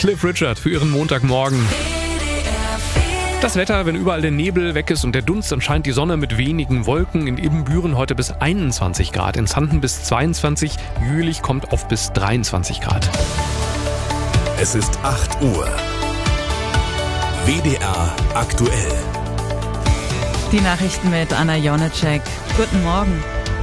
Cliff Richard für Ihren Montagmorgen. Das Wetter, wenn überall der Nebel weg ist und der Dunst, dann scheint die Sonne mit wenigen Wolken. In Ibbenbüren heute bis 21 Grad, in Xanten bis 22, Jülich kommt auf bis 23 Grad. Es ist 8 Uhr. WDR aktuell. Die Nachrichten mit Anna Jonecek. Guten Morgen.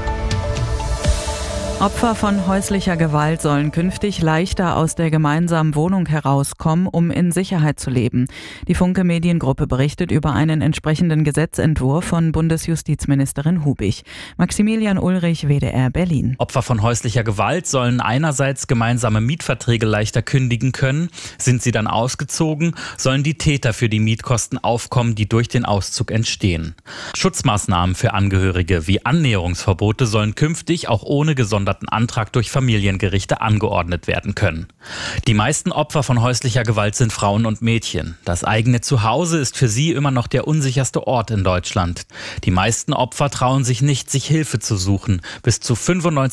Opfer von häuslicher Gewalt sollen künftig leichter aus der gemeinsamen Wohnung herauskommen, um in Sicherheit zu leben. Die Funke Mediengruppe berichtet über einen entsprechenden Gesetzentwurf von Bundesjustizministerin Hubig. Maximilian Ulrich, WDR Berlin. Opfer von häuslicher Gewalt sollen einerseits gemeinsame Mietverträge leichter kündigen können. Sind sie dann ausgezogen, sollen die Täter für die Mietkosten aufkommen, die durch den Auszug entstehen. Schutzmaßnahmen für Angehörige wie Annäherungsverbote sollen künftig auch ohne gesonderten Antrag durch Familiengerichte angeordnet werden können. Die meisten Opfer von häuslicher Gewalt sind Frauen und Mädchen. Das eigene Zuhause ist für sie immer noch der unsicherste Ort in Deutschland. Die meisten Opfer trauen sich nicht, sich Hilfe zu suchen. Bis zu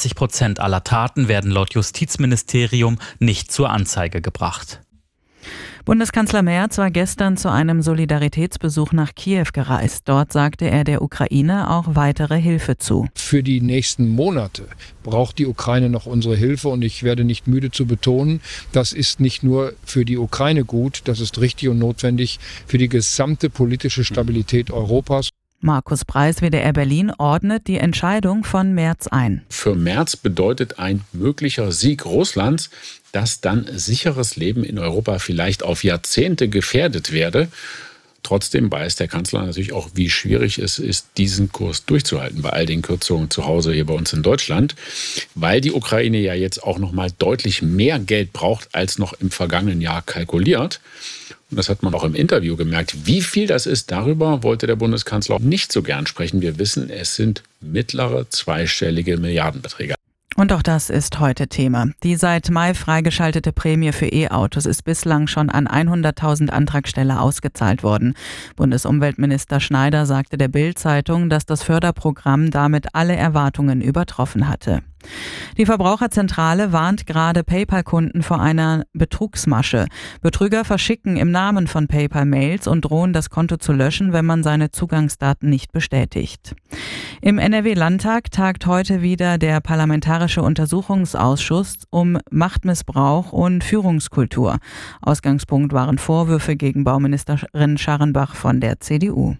95% aller Taten werden laut Justizministerium nicht zur Anzeige gebracht. Bundeskanzler Merz war gestern zu einem Solidaritätsbesuch nach Kiew gereist. Dort sagte er der Ukraine auch weitere Hilfe zu. Für die nächsten Monate braucht die Ukraine noch unsere Hilfe und ich werde nicht müde zu betonen, das ist nicht nur für die Ukraine gut, das ist richtig und notwendig für die gesamte politische Stabilität Europas. Markus Preis, WDR Berlin, ordnet die Entscheidung von Merz ein. Für Merz bedeutet ein möglicher Sieg Russlands, dass dann sicheres Leben in Europa vielleicht auf Jahrzehnte gefährdet werde. Trotzdem weiß der Kanzler natürlich auch, wie schwierig es ist, diesen Kurs durchzuhalten bei all den Kürzungen zu Hause hier bei uns in Deutschland, weil die Ukraine ja jetzt auch noch mal deutlich mehr Geld braucht, als noch im vergangenen Jahr kalkuliert. Und das hat man auch im Interview gemerkt. Wie viel das ist, darüber wollte der Bundeskanzler auch nicht so gern sprechen. Wir wissen, es sind mittlere zweistellige Milliardenbeträge. Und auch das ist heute Thema. Die seit Mai freigeschaltete Prämie für E-Autos ist bislang schon an 100.000 Antragsteller ausgezahlt worden. Bundesumweltminister Schneider sagte der Bild-Zeitung, dass das Förderprogramm damit alle Erwartungen übertroffen hatte. Die Verbraucherzentrale warnt gerade PayPal-Kunden vor einer Betrugsmasche. Betrüger verschicken im Namen von PayPal Mails und drohen, das Konto zu löschen, wenn man seine Zugangsdaten nicht bestätigt. Im NRW-Landtag tagt heute wieder der Parlamentarische Untersuchungsausschuss um Machtmissbrauch und Führungskultur. Ausgangspunkt waren Vorwürfe gegen Bauministerin Scharrenbach von der CDU.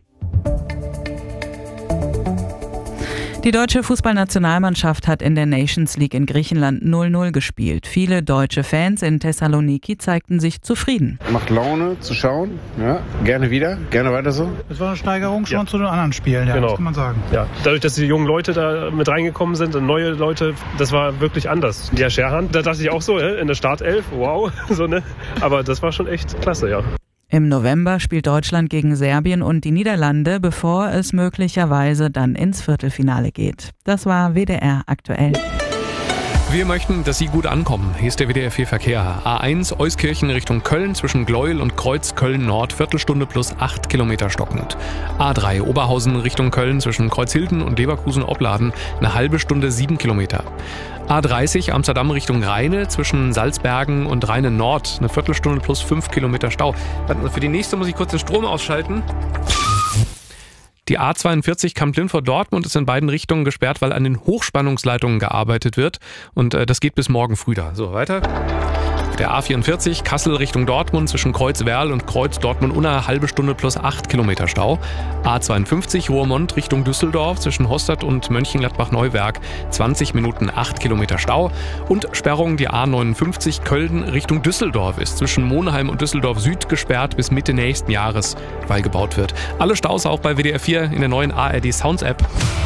Die deutsche Fußballnationalmannschaft hat in der Nations League in Griechenland 0-0 gespielt. Viele deutsche Fans in Thessaloniki zeigten sich zufrieden. Macht Laune zu schauen, ja, gerne wieder, gerne weiter so. Es war eine Steigerung schon zu den anderen Spielen, ja, genau. Das kann man sagen. Ja, dadurch, dass die jungen Leute da mit reingekommen sind und neue Leute, das war wirklich anders. Der Scherhan, da dachte ich auch so, in der Startelf, wow, so, ne? Aber das war schon echt klasse, ja. Im November spielt Deutschland gegen Serbien und die Niederlande, bevor es möglicherweise dann ins Viertelfinale geht. Das war WDR aktuell. Wir möchten, dass Sie gut ankommen. Hier ist der WDR 4 Verkehr. A1 Euskirchen Richtung Köln zwischen Gleuel und Kreuz Köln-Nord, Viertelstunde plus 8 Kilometer stockend. A3 Oberhausen Richtung Köln zwischen Kreuzhilden und Leverkusen-Opladen, eine halbe Stunde 7 Kilometer. A30 Amsterdam Richtung Rheine zwischen Salzbergen und Rheine Nord, eine Viertelstunde plus 5 Kilometer Stau. Für die nächste muss ich kurz den Strom ausschalten. Die A42 Kamp-Lindfort-Dortmund ist in beiden Richtungen gesperrt, weil an den Hochspannungsleitungen gearbeitet wird. Und das geht bis morgen früh da. So, weiter. Der A44 Kassel Richtung Dortmund zwischen Kreuz-Werl und Kreuz-Dortmund-Unna, halbe Stunde plus 8 Kilometer Stau. A52 Roermond Richtung Düsseldorf zwischen Hostad und Mönchengladbach-Neuwerk, 20 Minuten 8 Kilometer Stau. Und Sperrung die A59 Köln Richtung Düsseldorf ist zwischen Monheim und Düsseldorf Süd gesperrt bis Mitte nächsten Jahres, weil gebaut wird. Alle Staus auch bei WDR 4 in der neuen ARD Sounds App.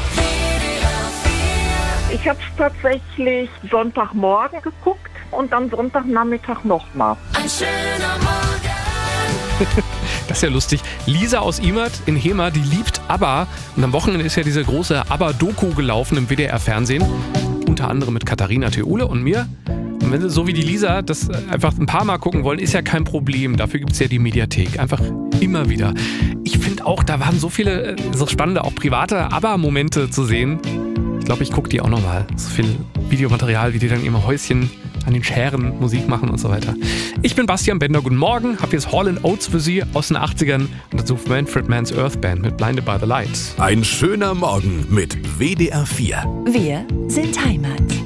Ich habe es tatsächlich Sonntagmorgen geguckt und dann Sonntagnachmittag nochmal. Ein schöner Morgen. Das ist ja lustig. Lisa aus Imert in Hema, die liebt ABBA. Und am Wochenende ist ja diese große ABBA-Doku gelaufen im WDR-Fernsehen. Unter anderem mit Katharina Theule und mir. Und wenn Sie so wie die Lisa das einfach ein paar Mal gucken wollen, ist ja kein Problem. Dafür gibt es ja die Mediathek. Einfach immer wieder. Ich finde auch, da waren so viele so spannende, auch private ABBA-Momente zu sehen. Ich glaube, ich gucke die auch nochmal. So viel Videomaterial, wie die dann im Häuschen an den Scheren Musik machen und so weiter. Ich bin Bastian Bender, guten Morgen, habe jetzt Hall & Oates für Sie aus den 80ern und dazu Manfred Mann's Earth Band mit Blinded by the Lights. Ein schöner Morgen mit WDR 4. Wir sind Heimat.